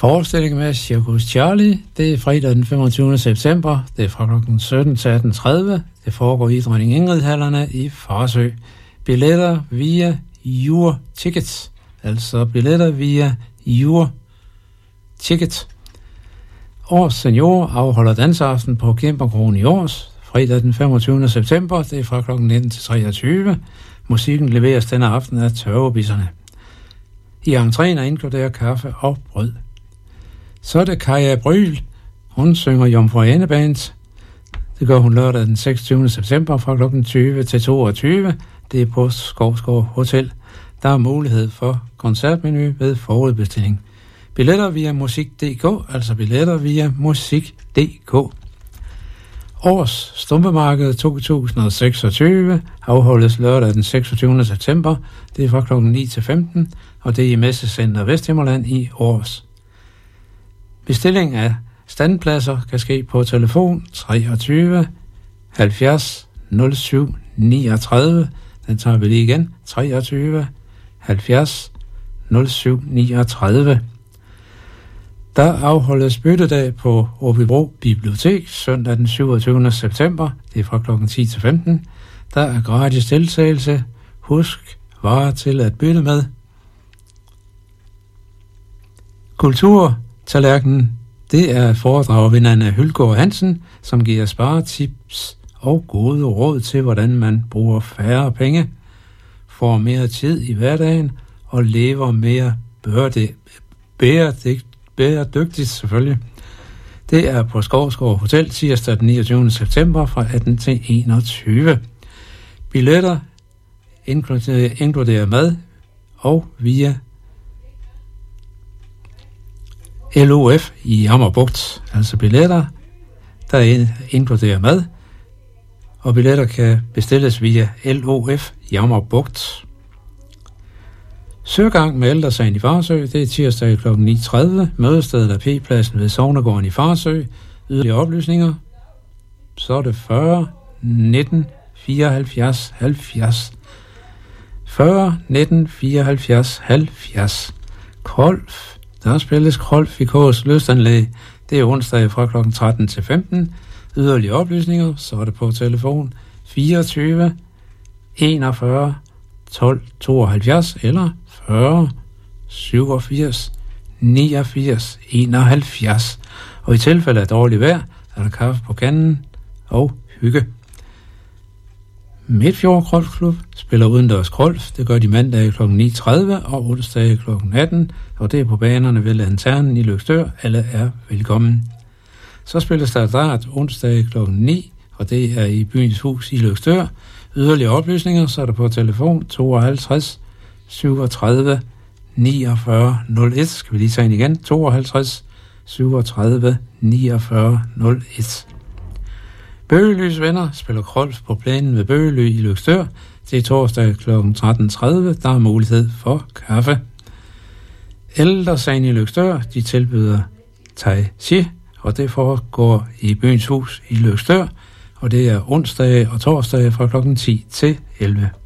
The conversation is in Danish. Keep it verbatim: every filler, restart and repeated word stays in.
Forestilling med Circus Charlie, det er fredag den femogtyvende september, det er fra klokken sytten til atten tredive, det foregår i Dronning Ingrid-hallerne i Farsø. Billetter via Your Ticket, altså billetter via Your Ticket. Års Senior afholder dansaften på Kæmperkronen i Års, fredag den femogtyvende september, det er fra klokken nitten til treogtyve. Musikken leveres denne aften af Tørvebisserne. I entréen er inkluderet kaffe og brød. Så er det Kaja Bryl. Hun synger Jomfru Ane Band. Det gør hun lørdag den seksogtyvende september fra klokken tyve til toogtyve. Det er på Skovsgård Hotel. Der er mulighed for koncertmenu ved forudbestilling. Billetter via musik punktum d k, altså billetter via musik punktum d k. Års Stumpemarked to tusind seksogtyve afholdes lørdag den seksogtyvende september. Det er fra klokken ni til femten, og det er i Messecenter Vesthimmerland i Års. Bestilling af standpladser kan ske på telefon treogtyve halvfjerds nul syv niogtredive. Den tager vi lige igen. treogtyve halvfjerds nul syv niogtredive. Der afholdes byttedag på Åbybro Bibliotek søndag den syvogtyvende september. Det er fra klokken ti til femten. Der er gratis deltagelse. Husk varer til at bytte med. Kulturtallerkenen, det er foredrag ved Nanna Hylgaard Hansen, som giver sparetips og gode råd til, hvordan man bruger færre penge, får mere tid i hverdagen og lever mere bæredygtigt. Bæredygtigt selvfølgelig. Det er på Skovsgård Hotel tirsdag den niogtyvende september fra atten til enogtyve. Billetter inkluderer, inkluderer mad og via L O F i Amagerbugt. Altså billetter, der inkluderer mad, og billetter kan bestilles via L O F i Amagerbugt. Søgang med Ældresagen i Farsø, det er tirsdag klokken ni tredive. Mødestedet er P-pladsen ved Sognegården i Farsø. Yderligere oplysninger, så er det fyrre nitten fireoghalvfjerds halvfjerds. fyrre nitten fireoghalvfjerds halvfjerds. Krolf, der spilles Krolf i K's Lystanlæg. Det er onsdag fra klokken tretten til femten. Yderligere oplysninger, så er det på telefon fireogtyve enogfyrre tolv tooghalvfjerds eller fyrre syvogfirs niogfirs enoghalvfjerds. Og i tilfælde af dårligt vejr er der kaffe på kanden og hygge. Midtfjord Krolfklub spiller udendørs Krolf. Det gør de mandag klokken ni tredive og onsdag klokken atten, og det er på banerne ved Lanternen i Løgstør. Alle er velkommen. Så spilles der dart onsdag klokken ni, og det er i Byens Hus i Løgstør. Yderligere oplysninger, så er der på telefon tooghalvtreds syvogtredive niogfyrre nul et. Skal vi lige tage ind igen? tooghalvtreds syvogtredive niogfyrre nul et. Bøgelys venner spiller Krolf på planen ved Bøgely i Løgstør. Det er torsdag klokken tretten tredive. Der er mulighed for kaffe. Ældresagen i Løgstør, de tilbyder Tai Chi, og det foregår i Byens Hus i Løgstør. Og det er onsdag og torsdag fra klokken ti til elleve.